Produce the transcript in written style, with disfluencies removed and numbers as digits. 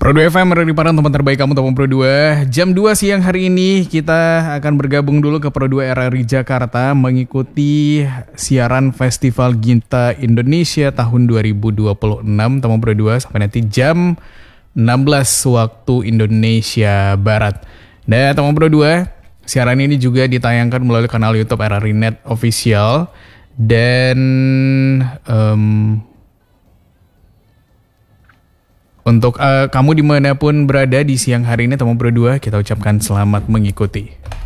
Pro 2 FM dari para teman terbaik kamu teman Pro 2. Jam 2 siang hari ini kita akan bergabung dulu ke Pro 2 RRI Jakarta mengikuti siaran Festival Ginta Indonesia tahun 2026 teman Pro 2 sampai nanti jam 16 waktu Indonesia Barat. Dan teman Pro 2, siaran ini juga ditayangkan melalui kanal YouTube RRI Net Official dan untuk kamu dimanapun berada di siang hari ini teman Pro 2, kita ucapkan selamat mengikuti.